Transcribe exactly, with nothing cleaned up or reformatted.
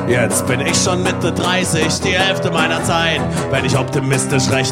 Jetzt bin ich schon Mitte dreißig, die Hälfte meiner Zeit. Wenn ich optimistisch rechne,